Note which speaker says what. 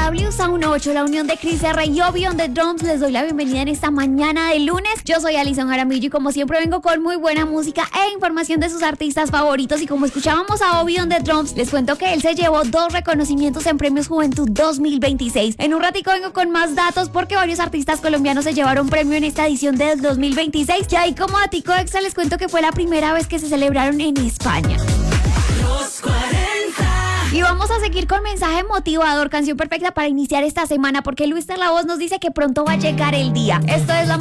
Speaker 1: W Sound 8, la unión de Chris R y Obi on the Drums. Les doy la bienvenida en esta mañana de lunes. Yo soy Alison Jaramillo y como siempre vengo con muy buena música e información de sus artistas favoritos. Y como escuchábamos a Obi on the Drums, les cuento que él se llevó 2 reconocimientos en Premios Juventud 2026. En un ratico vengo con más datos porque varios artistas colombianos se llevaron premio en esta edición del 2026. Y ahí como datico extra les cuento que fue la primera vez que se celebraron en España.
Speaker 2: Los 40.
Speaker 1: Y vamos a seguir con mensaje motivador, canción perfecta para iniciar esta semana, porque Luis de la Voz nos dice que pronto va a llegar el día. Esto es la